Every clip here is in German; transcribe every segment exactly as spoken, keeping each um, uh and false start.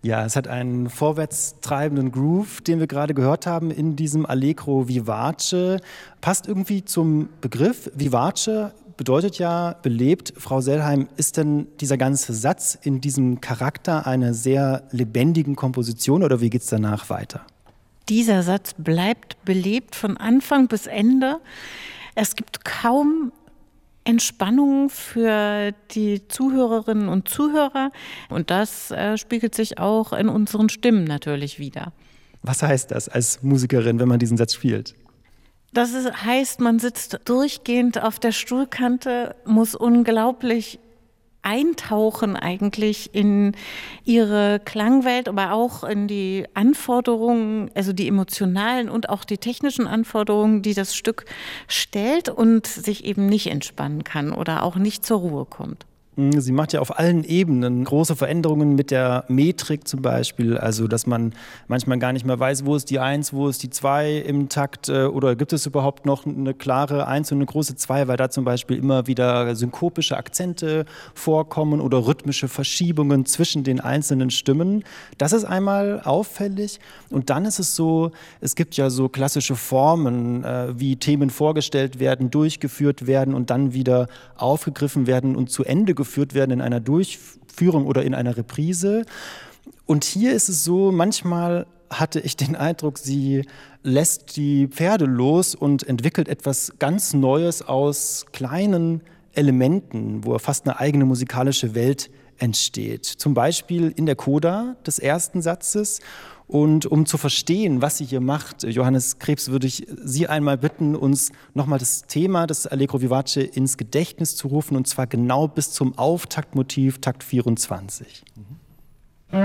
Ja, es hat einen vorwärtstreibenden Groove, den wir gerade gehört haben in diesem Allegro vivace. Passt irgendwie zum Begriff. Vivace bedeutet ja belebt. Frau Sellheim, ist denn dieser ganze Satz in diesem Charakter einer sehr lebendigen Komposition oder wie geht es danach weiter? Dieser Satz bleibt belebt von Anfang bis Ende. Es gibt kaum Entspannung für die Zuhörerinnen und Zuhörer. Und das äh, spiegelt sich auch in unseren Stimmen natürlich wider. Was heißt das als Musikerin, wenn man diesen Satz spielt? Das ist, heißt, man sitzt durchgehend auf der Stuhlkante, muss unglaublich eintauchen eigentlich in ihre Klangwelt, aber auch in die Anforderungen, also die emotionalen und auch die technischen Anforderungen, die das Stück stellt und sich eben nicht entspannen kann oder auch nicht zur Ruhe kommt. Sie macht ja auf allen Ebenen große Veränderungen mit der Metrik zum Beispiel, also dass man manchmal gar nicht mehr weiß, wo ist die Eins, wo ist die Zwei im Takt oder gibt es überhaupt noch eine klare Eins und eine große Zwei, weil da zum Beispiel immer wieder synkopische Akzente vorkommen oder rhythmische Verschiebungen zwischen den einzelnen Stimmen. Das ist einmal auffällig und dann ist es so, es gibt ja so klassische Formen, wie Themen vorgestellt werden, durchgeführt werden und dann wieder aufgegriffen werden und zu Ende geführt geführt werden in einer Durchführung oder in einer Reprise. Und hier ist es so, manchmal hatte ich den Eindruck, sie lässt die Pferde los und entwickelt etwas ganz Neues aus kleinen Elementen, wo fast eine eigene musikalische Welt entsteht. Zum Beispiel in der Coda des ersten Satzes. Und um zu verstehen, was sie hier macht, Johannes Krebs, würde ich Sie einmal bitten, uns nochmal das Thema des Allegro vivace ins Gedächtnis zu rufen, und zwar genau bis zum Auftaktmotiv, Takt vierundzwanzig. Mhm.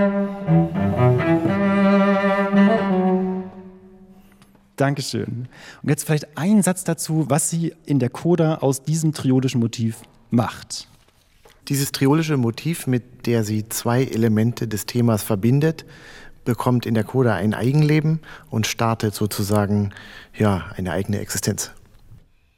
Dankeschön. Und jetzt vielleicht ein Satz dazu, was sie in der Coda aus diesem triodischen Motiv macht. Dieses triolische Motiv, mit der sie zwei Elemente des Themas verbindet, bekommt in der Coda ein Eigenleben und startet sozusagen ja, eine eigene Existenz.